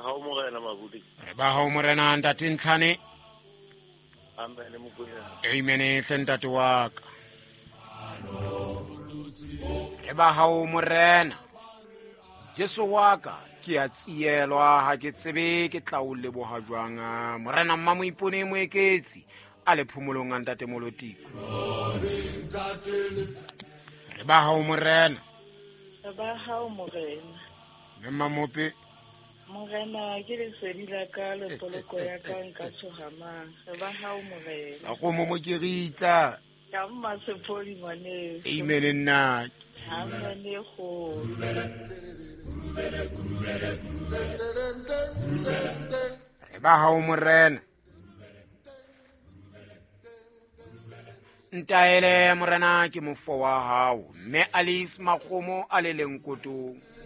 hao morena Mabudi. Re ba hao morena ntate Ntlhane. Amen Mokwena. Amen ntate wa ka. Re ba hao morena. Jesu wa ka ke a tsielwa ha ke tsebe ke tla o leboha jwang morena mma moipone moeketsi a le phomolong a ntate Molotiko. Re ba hao morena. Re ba hao morena. Le mamope. Morena ke le sedila ka le poloko ya ka nka tshogamang. Re ba hao morena. Sa go mo mokeritla. Ka mma sepoli ngwane. Amen nna. Amen go. Re ba hao morena. Ntaele morena ke mofo wa hao mme Alice Makgomo a le leng kotong.